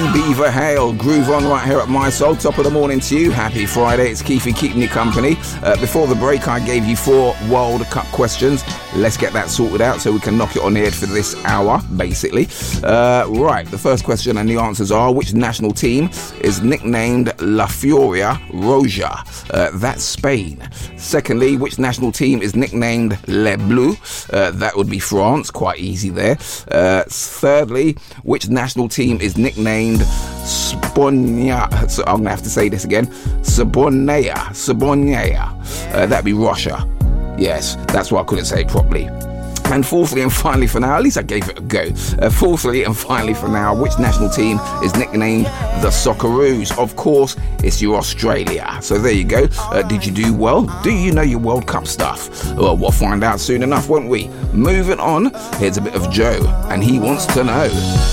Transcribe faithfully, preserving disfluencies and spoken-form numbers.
Beaver Hale, groove on right here at My Soul. Top of the morning to you. Happy Friday. It's Keithy keeping you company. Uh, before the break, I gave you four World Cup questions. Let's get that sorted out so we can knock it on the head for this hour, basically. Uh, right, the first question and the answers are: which national team is nicknamed La Furia Roja? Uh, that's Spain. Secondly, which national team is nicknamed Les Bleus? Uh, that would be France. Quite easy there. Uh, thirdly, which national team is nicknamed Sponya? So I'm going to have to say this again. Sabonneya. Sabonneya. Uh, that'd be Russia. Yes, that's why I couldn't say it properly. And fourthly and finally for now, at least I gave it a go. Uh, fourthly and finally for now, which national team is nicknamed the Socceroos? Of course, it's your Australia. So there you go. Uh, did you do well? Do you know your World Cup stuff? Well, we'll find out soon enough, won't we? Moving on, here's a bit of Joe, and he wants to know.